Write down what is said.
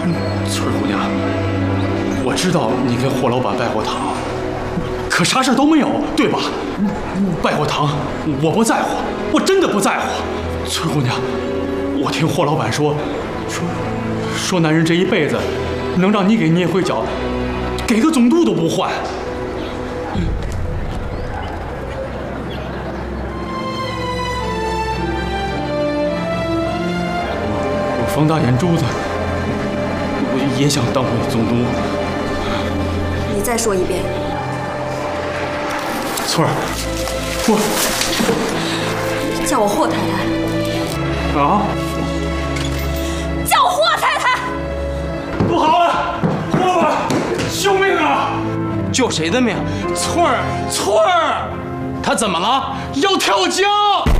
翠儿姑娘，我知道你跟霍老板拜过堂，可啥事都没有，对吧？拜过堂，我不在乎，我真的不在乎。翠儿姑娘，我听霍老板说男人这一辈子能让你给捏回脚，给个总督都不换。我冯大眼珠子，我也想当回总督。 你再说一遍。 翠儿，我叫我霍太太。 啊！ 叫霍太太！ 不好了，霍老板，救命啊！ 救谁的命？翠儿， 翠儿， 她怎么了？ 要跳江！